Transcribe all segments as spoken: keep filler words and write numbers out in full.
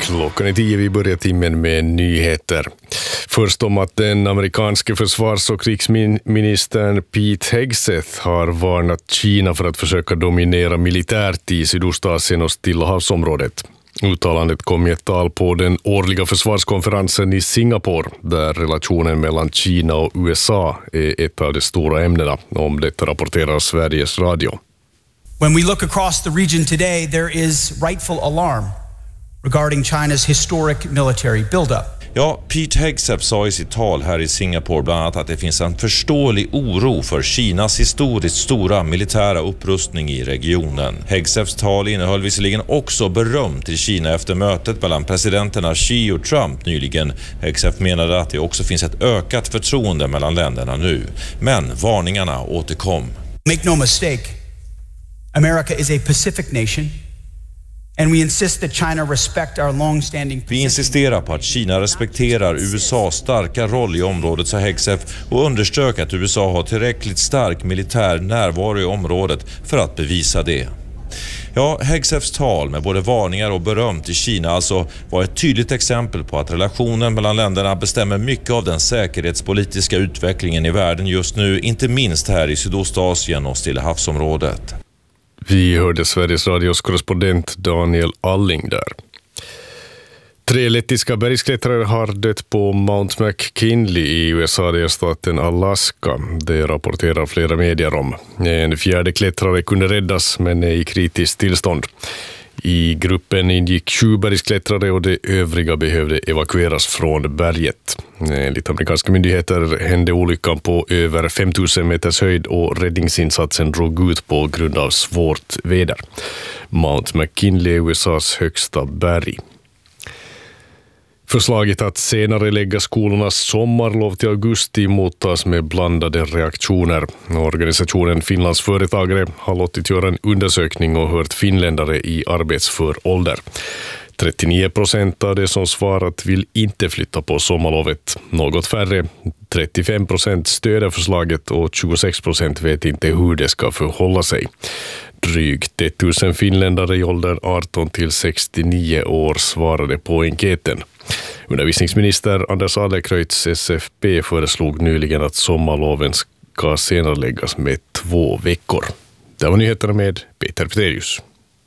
Klockan är tio, vi börjar timmen med nyheter. Först om att den amerikanske försvars- och krigsministern Pete Hegseth har varnat Kina för att försöka dominera militärt i Sydostasien och Stilla havsområdet. Uttalandet kom i ett tal på den årliga försvarskonferensen i Singapore, där relationen mellan Kina och U S A är ett av de stora ämnena. Om detta rapporterar Sveriges Radio. When we look across the region today, there is rightful alarm regarding China's historic military buildup. Ja, Pete Hegseth sa i sitt tal här i Singapore bland annat att det finns en förståelig oro för Kinas historiskt stora militära upprustning i regionen. Hegseths tal innehöll visserligen också beröm till Kina efter mötet mellan presidenterna Xi och Trump nyligen. Hegseth menade att det också finns ett ökat förtroende mellan länderna nu. Men varningarna återkom. Make no mistake, America is a Pacific nation. And we insist that China respect our long-standing Vi insisterar på att Kina respekterar U S A:s starka roll i området, sa Hegseth, och underströk att U S A har tillräckligt stark militär närvaro i området för att bevisa det. Ja, Hegseths tal med både varningar och beröm till Kina alltså var ett tydligt exempel på att relationen mellan länderna bestämmer mycket av den säkerhetspolitiska utvecklingen i världen just nu, inte minst här i Sydostasien och Stilla havsområdet. Vi hörde Sveriges Radios korrespondent Daniel Alling där. Tre lettiska bergsklättrare har dött på Mount McKinley i U S A, staten Alaska. Det rapporterar flera medier om. En fjärde klättrare kunde räddas men är i kritiskt tillstånd. I gruppen ingick sju bergsklättrare och de övriga behövde evakueras från berget. Enligt amerikanska myndigheter hände olyckan på över fem tusen meters höjd och räddningsinsatsen drog ut på grund av svårt väder. Mount McKinley är U S A:s högsta berg. Förslaget att senare lägga skolornas sommarlov till augusti mottas med blandade reaktioner. Organisationen Finlands företagare har låtit göra en undersökning och hört finländare i arbetsför ålder. trettionio procent av de som svarat vill inte flytta på sommarlovet. Något färre, trettiofem procent stöder förslaget och tjugosex procent vet inte hur det ska förhålla sig. Drygt tusen finländare i åldern arton till sextionio år svarade på enkäten. Undervisningsminister Anders Adlercreutz S F P föreslog nyligen att sommarloven ska senareläggas med två veckor. Det var nyheterna med Peter Peterius.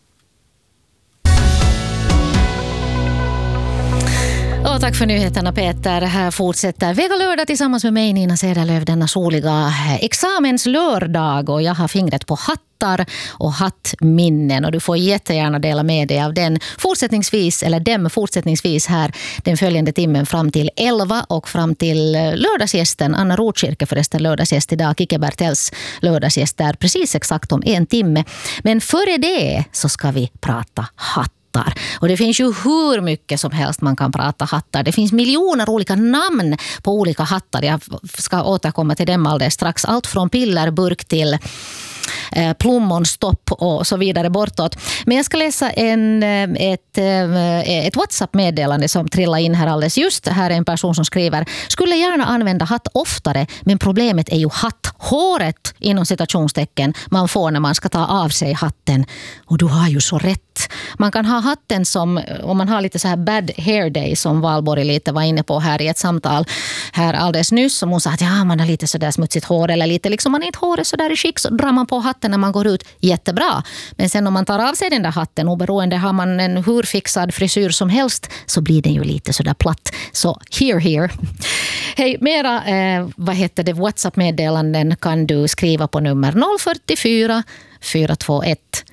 Och tack för nyheterna, Peter. Här fortsätter Vega lördag tillsammans med mig, Nina Cederlöf, denna soliga examenslördag. Och jag har fingret på hattar och hattminnen. Och du får jättegärna dela med dig av den fortsättningsvis, eller dem fortsättningsvis här den följande timmen fram till elva och fram till lördagsgästen. Anna Rotkirke förresten lördagsgäst idag. Kike Bertels lördagsgäst där precis exakt om en timme. Men före det så ska vi prata hatt. Och det finns ju hur mycket som helst man kan prata hattar. Det finns miljoner olika namn på olika hattar. Jag ska återkomma till dem alldeles strax. Allt från pillerburk till eh, plommonstopp och så vidare bortåt. Men jag ska läsa en, ett, ett WhatsApp-meddelande som trillar in här alldeles just. Här är en person som skriver: skulle gärna använda hatt oftare, men problemet är ju hatthåret inom citationstecken man får när man ska ta av sig hatten. Och du har ju så rätt. Man kan ha hatten som, om man har lite så här bad hair day som Valborg lite var inne på här i ett samtal här alldeles nyss, som hon sa att ja, man har lite så där smutsigt hår eller lite liksom man inte håret så där i skick, så drar man på hatten när man går ut, jättebra. Men sen om man tar av sig den där hatten, oberoende har man en hur fixad frisyr som helst, så blir den ju lite så där platt. Så here here. Hej, mera eh, vad heter det, WhatsApp-meddelanden kan du skriva på nummer noll fyrtiofyra fyra två ett